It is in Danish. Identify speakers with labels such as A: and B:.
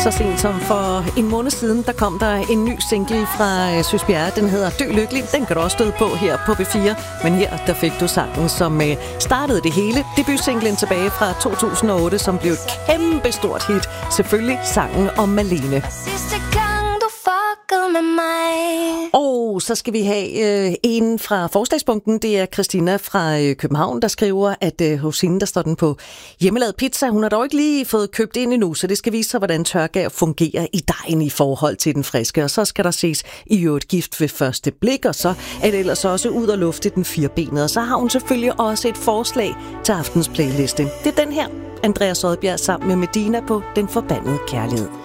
A: Så sent som for en måned siden, der kom der en ny single fra Søs Bjerre. Den hedder Dø Lykkelig. Den kan du også støde på her på B4. Men her, der fik du sangen, som startede det hele. Debutsinglen tilbage fra 2008, som blev et kæmpestort hit. Selvfølgelig sangen om Malene.
B: Sidste gang du fuckede med mig.
A: Og så skal vi have en fra forslagspunkten. Det er Christina fra København, der skriver, at hos hende, der står den på hjemmelavet pizza. Hun har dog ikke lige fået købt ind endnu, så det skal vise sig, hvordan tørgær fungerer i dejen i forhold til den friske. Og så skal der ses i øvrigt gift ved første blik, og så er det ellers også ud og lufte den firebenede. Og så har hun selvfølgelig også et forslag til aftens playliste. Det er den her, Andreas Odbjerg sammen med Medina på Den Forbandede Kærlighed.